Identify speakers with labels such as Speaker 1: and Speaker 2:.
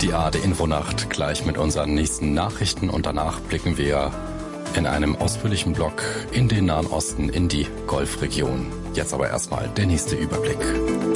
Speaker 1: Die ARD Infonacht gleich mit unseren nächsten Nachrichten und danach blicken wir in einem ausführlichen Blog in den Nahen Osten, in die Golfregion. Jetzt aber erstmal der nächste Überblick.